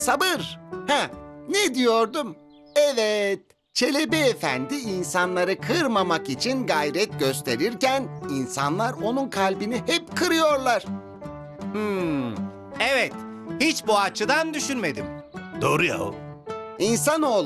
Sabır. Ne diyordum? Evet, Çelebi Efendi insanları kırmamak için gayret gösterirken insanlar onun kalbini hep kırıyorlar. Evet, hiç bu açıdan düşünmedim. Doğru ya. İnsanoğlu